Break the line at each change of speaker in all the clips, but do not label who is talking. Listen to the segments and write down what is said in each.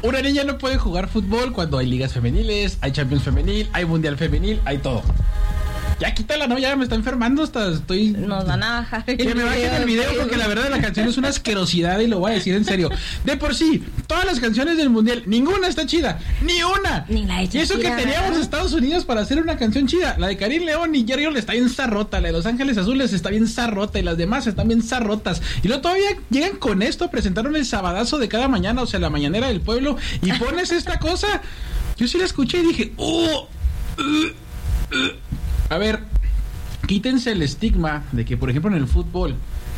Una niña no puede jugar fútbol cuando hay ligas femeniles, hay Champions femenil, hay Mundial femenil, hay todo. Ya quítala, ¿no? Ya me está enfermando, hasta estoy...
Nos van a bajar
que me bajen el video porque la verdad la canción es una asquerosidad y lo voy a decir en serio. De por sí, todas las canciones del Mundial, ninguna está chida. ¡Ni una!
Ni la de Shakira,
y eso que teníamos Estados Unidos para hacer una canción chida. La de Karim León y Jerry Ol está bien zarrota. La de Los Ángeles Azules está bien zarrota. Y las demás están bien zarrotas. Y luego todavía llegan con esto. Presentaron el sabadazo de cada mañana, o sea, la mañanera del pueblo. Y pones esta cosa. Yo sí la escuché y dije... A ver, quítense el estigma de que, por ejemplo, en el fútbol,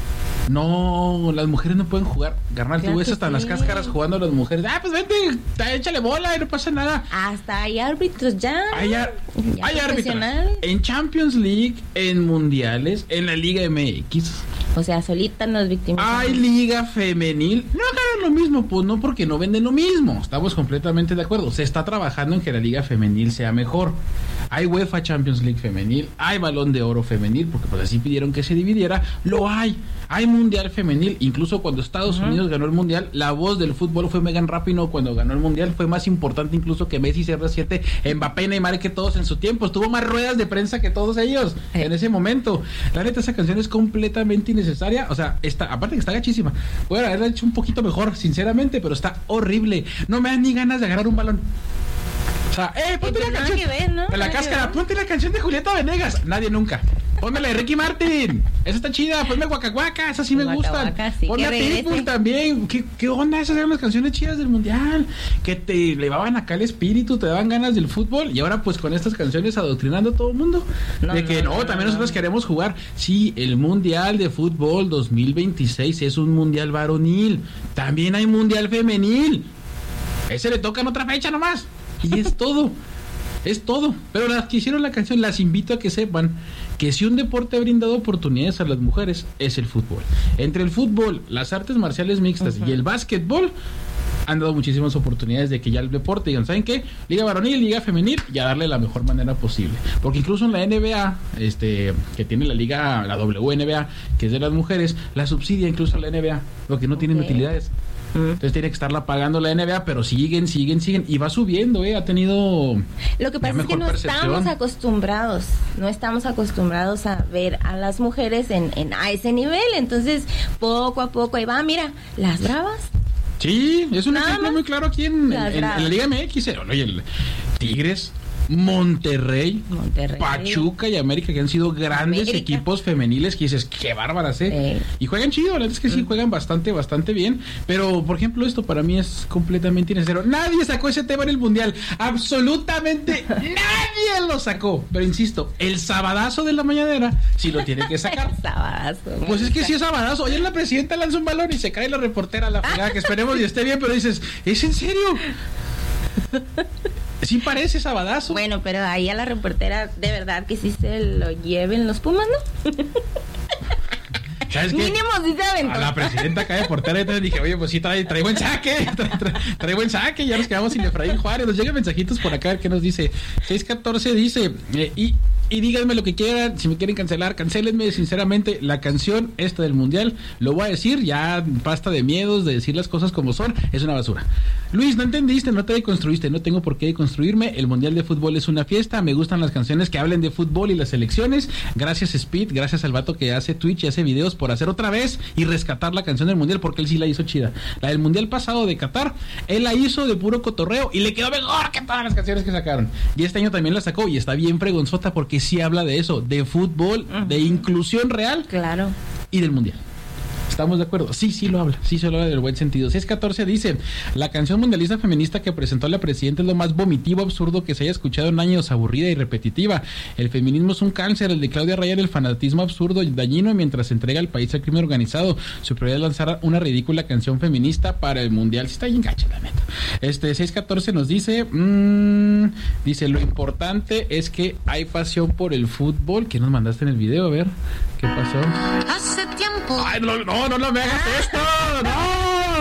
no, las mujeres no pueden jugar. Carnal, tú ves hasta en las cáscaras jugando a las mujeres. Pues vente, échale bola y no pasa nada.
Hasta hay árbitros ya.
Hay árbitros. En Champions League, en mundiales, en la Liga MX.
O sea, solita nos victimizamos.
Hay liga femenil. No ganan lo mismo, pues no, porque no venden lo mismo. Estamos completamente de acuerdo. Se está trabajando en que la liga femenil sea mejor. Hay UEFA Champions League femenil, hay Balón de Oro femenil, porque pues así pidieron que se dividiera. Lo hay. Hay Mundial femenil. Incluso cuando Estados Unidos ganó el Mundial, la voz del fútbol fue Megan Rapinoe. Cuando ganó el Mundial fue más importante incluso que Messi, CR7, Mbappé, Neymar, que todos en su tiempo. Estuvo más ruedas de prensa que todos ellos en ese momento. La neta, esa canción es completamente innecesaria. O sea, aparte que está gachísima. Puede haberla hecho un poquito mejor, sinceramente, pero está horrible. No me dan ni ganas de agarrar un balón. O sea, ponte la canción. La cáscara, ponte la canción de Julieta Venegas. Nadie nunca. Ponme la de Ricky Martin. Esa está chida. Ponme Waka Waka. Esas sí me gustan. Sí, ponme a Pitbull también. ¿Qué onda? Esas eran las canciones chidas del Mundial. Que te elevaban acá el espíritu, te daban ganas del fútbol. Y ahora, pues con estas canciones adoctrinando a todo el mundo. También nosotros queremos jugar. Sí, el Mundial de Fútbol 2026 es un Mundial varonil. También hay Mundial femenil. Ese le toca en otra fecha nomás. Y es todo. Es todo. Pero las que hicieron la canción, las invito a que sepan que si un deporte ha brindado oportunidades a las mujeres, es el fútbol. Entre el fútbol, las artes marciales mixtas y el básquetbol, han dado muchísimas oportunidades de que ya el deporte digan, ¿saben qué? Liga varonil, liga femenil, y a darle la mejor manera posible. Porque incluso en la NBA, que tiene la liga, la WNBA, que es de las mujeres, la subsidia incluso la NBA, porque no tienen utilidades. Entonces tiene que estarla pagando la NBA, pero siguen y va subiendo, ha tenido.
Lo que pasa es que no estamos acostumbrados a ver a las mujeres a ese nivel, entonces poco a poco ahí va, mira, las Bravas.
Sí, es un ejemplo muy claro aquí en la Liga MX, oye, el Tigres, Monterrey, Pachuca y América, que han sido grandes equipos femeniles que dices, qué bárbaras, y juegan chido, la verdad es que sí juegan bastante bien, pero por ejemplo esto para mí es completamente innecesario. Nadie sacó ese tema en el Mundial, absolutamente nadie lo sacó, pero insisto, el sabadazo de la mañanera sí lo tiene que sacar.
Sabadazo,
pues es que sí es sabadazo. Ayer la presidenta lanza un balón y se cae la reportera a la fregada, que esperemos y esté bien, pero dices, ¿es en serio? Sí parece sabadazo.
Bueno, pero ahí a la reportera de verdad que sí se lo lleven los Pumas, ¿no?
¿Sabes qué?
Mínimo sí se aventó.
A la presidenta cae portera y entonces dije, oye, pues sí trae buen saque, trae buen saque, ya nos quedamos sin Efraín Juárez. Nos llegan mensajitos por acá, a ver qué nos dice. 614 dice, y díganme lo que quieran, si me quieren cancelar, cancélenme, sinceramente, la canción esta del Mundial, lo voy a decir, ya basta de miedos, de decir las cosas como son, es una basura. Luis, no entendiste, no te deconstruiste, no tengo por qué deconstruirme, el Mundial de Fútbol es una fiesta, me gustan las canciones que hablen de fútbol y las selecciones, gracias Speed, gracias al vato que hace Twitch y hace videos por hacer otra vez y rescatar la canción del Mundial, porque él sí la hizo chida. La del Mundial pasado de Qatar, él la hizo de puro cotorreo y le quedó mejor que todas las canciones que sacaron. Y este año también la sacó y está bien fregonzota porque sí habla de eso, de fútbol, de inclusión real.
Claro.
Y del Mundial. ¿Estamos de acuerdo? Sí lo habla, sí se lo habla del buen sentido. 614 dice, la canción mundialista feminista que presentó la presidenta es lo más vomitivo, absurdo que se haya escuchado en años, aburrida y repetitiva. El feminismo es un cáncer, el de Claudia Ryan, el fanatismo absurdo y dañino mientras entrega al país al crimen organizado. Su prioridad es lanzar una ridícula canción feminista para el mundial. Sí está bien gacha, la neta. 614 nos dice, dice, lo importante es que hay pasión por el fútbol. ¿Qué nos mandaste en el video? A ver, ¿qué pasó?
Hace tiempo.
Ay, no me hagas esto, no.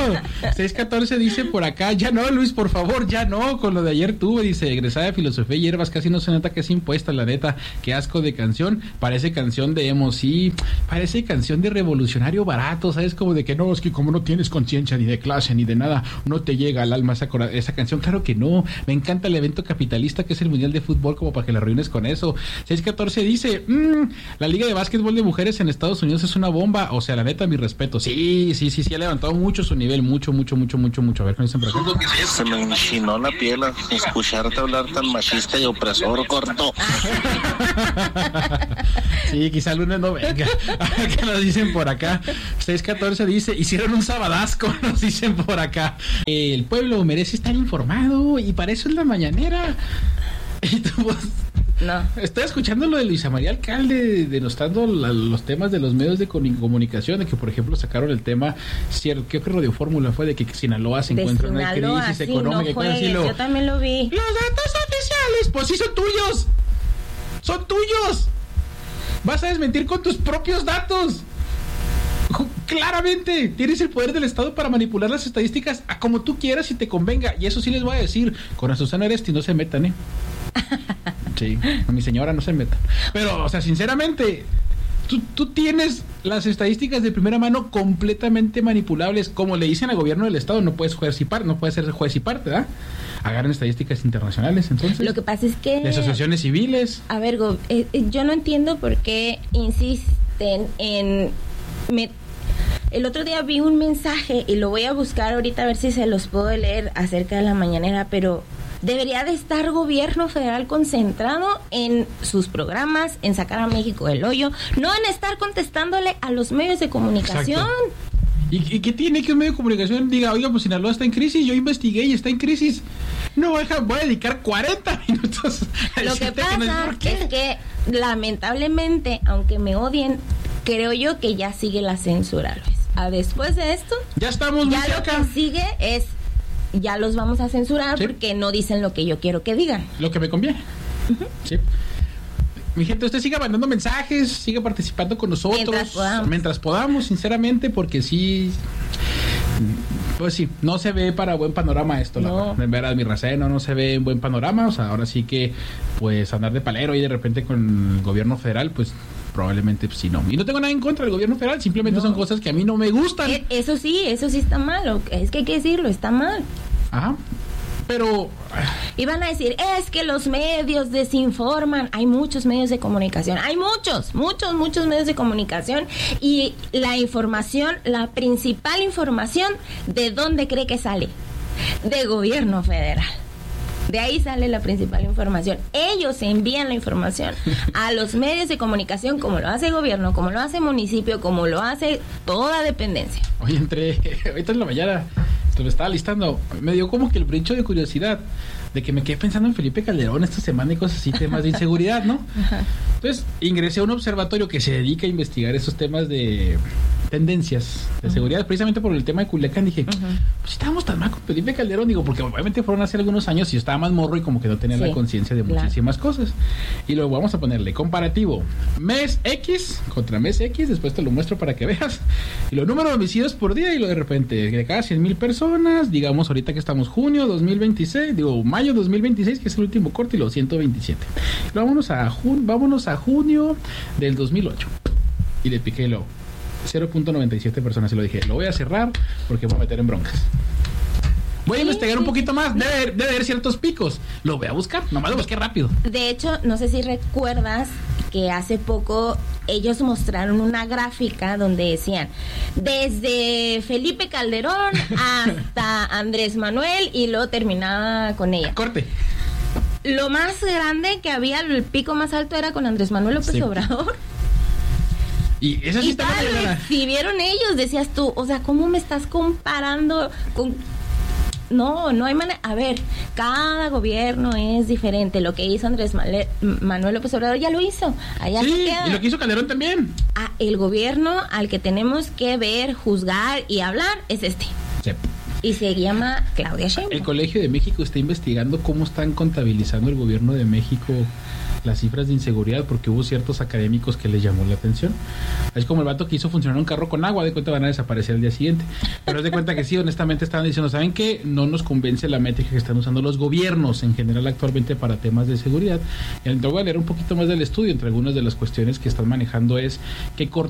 614 dice por acá, ya no, Luis, por favor, ya no, con lo de ayer tuve, dice, egresada de filosofía y hierbas, casi no se nota que es impuesta, la neta, qué asco de canción, parece canción de emo, sí, parece canción de revolucionario barato, ¿sabes? Como de que no, es que como no tienes conciencia ni de clase ni de nada, no te llega al alma esa canción, claro que no, me encanta el evento capitalista que es el Mundial de Fútbol, como para que la reúnes con eso. 614 dice, la Liga de Básquetbol de Mujeres en Estados Unidos es una bomba, o sea, la neta, mi respeto, sí, ha levantado mucho su nivel, mucho, a ver, ¿qué dicen por acá?
Se me enchinó la piel a escucharte hablar tan machista y opresor, corto.
Sí, quizá el lunes no venga. ¿Qué nos dicen por acá? 614 dice, hicieron un sabadasco, nos dicen por acá. El pueblo merece estar informado y para eso es la mañanera. Y tú, pues, no. Estoy escuchando lo de Luisa María Alcalde denostando los temas de los medios de comunicación, de que por ejemplo sacaron el tema, creo que Radio Fórmula fue de que Sinaloa se encuentra en una crisis económica.
Yo también lo vi.
Los datos oficiales, pues sí son tuyos. Son tuyos. Vas a desmentir con tus propios datos. Claramente, tienes el poder del Estado para manipular las estadísticas a como tú quieras y te convenga. Y eso sí les voy a decir, con Azucena Aresti no se metan, Sí, a mi señora no se metan. Pero, o sea, sinceramente, tú tienes las estadísticas de primera mano completamente manipulables. Como le dicen al gobierno del Estado, no puedes juez y parte, no puedes ser juez y parte, ¿verdad? Agarran estadísticas internacionales, entonces.
Lo que pasa es que...
de asociaciones civiles.
A ver, yo no entiendo por qué insisten en... El otro día vi un mensaje y lo voy a buscar ahorita a ver si se los puedo leer acerca de la mañanera, pero debería de estar gobierno federal concentrado en sus programas, en sacar a México del hoyo, no en estar contestándole a los medios de comunicación.
Exacto. ¿Y qué tiene que un medio de comunicación diga, oiga, pues Sinaloa está en crisis, yo investigué y está en crisis? No, voy a dedicar 40 minutos a
lo que pasa es que lamentablemente, aunque me odien, creo yo que ya sigue la censura, Luis. Después de esto,
ya estamos muy cerca.
Lo que sigue es, ya los vamos a censurar, ¿sí? Porque no dicen lo que yo quiero que digan.
Lo que me conviene. Sí. Mi gente, usted siga mandando mensajes, siga participando con nosotros. Mientras podamos, sinceramente, porque sí... Pues sí, no se ve para buen panorama esto, no. En verdad, mi raceno no se ve en buen panorama, o sea, ahora sí que, pues, andar de palero y de repente con el gobierno federal, pues, probablemente pues, sí, no. Y no tengo nada en contra del gobierno federal, simplemente son cosas que a mí no me gustan.
Eso sí está mal, es que hay que decirlo, está mal.
Ajá. Pero...
y van a decir, es que los medios desinforman. Hay muchos medios de comunicación. Hay muchos medios de comunicación. Y la información, la principal información, ¿de dónde cree que sale? De gobierno federal. De ahí sale la principal información. Ellos envían la información a los medios de comunicación, como lo hace el gobierno, como lo hace el municipio, como lo hace toda dependencia.
Oye, ahorita en la mañana me estaba listando, me dio como que el brincho de curiosidad de que me quedé pensando en Felipe Calderón esta semana y cosas así, temas de inseguridad, ¿no? Ajá. Entonces ingresé a un observatorio que se dedica a investigar esos temas de tendencias de seguridad, precisamente por el tema de Culiacán. Dije, pues estábamos tan mal con Felipe Calderón, digo, porque obviamente fueron hace algunos años y yo estaba más morro y como que no tenía la conciencia de muchísimas cosas. Y luego vamos a ponerle comparativo mes X contra mes X, después te lo muestro para que veas, y los números de homicidios por día, y lo de repente de cada 100,000 personas, digamos ahorita que estamos mayo 2026, que es el último corte, y los 127. Vámonos a junio del 2008 y le piqué lo 0.97 personas y lo dije, lo voy a cerrar porque voy a meter en broncas. Voy a investigar un poquito más, debe haber ciertos picos. Lo voy a buscar, nomás lo busqué rápido.
De hecho, no sé si recuerdas que hace poco ellos mostraron una gráfica donde decían, desde Felipe Calderón hasta Andrés Manuel, y luego terminaba con ella.
Corte.
Lo más grande que había, el pico más alto era con Andrés Manuel López Obrador.
Y eso sí está mal.
Si vieron ellos, decías tú, o sea, ¿cómo me estás comparando con...? No hay manera. A ver, cada gobierno es diferente. Lo que hizo Andrés Manuel López Obrador ya lo hizo. Allá se queda.
Y lo que hizo Calderón también.
El gobierno al que tenemos que ver, juzgar y hablar es este.
Sí.
Y se llama Claudia Sheinbaum.
El Colegio de México está investigando cómo están contabilizando el gobierno de México las cifras de inseguridad, porque hubo ciertos académicos que les llamó la atención. Es como el vato que hizo funcionar un carro con agua, de cuenta van a desaparecer al día siguiente. Pero es de cuenta que sí, honestamente estaban diciendo, ¿saben qué? No nos convence la métrica que están usando los gobiernos en general actualmente para temas de seguridad. Y entonces voy a leer un poquito más del estudio. Entre algunas de las cuestiones que están manejando es que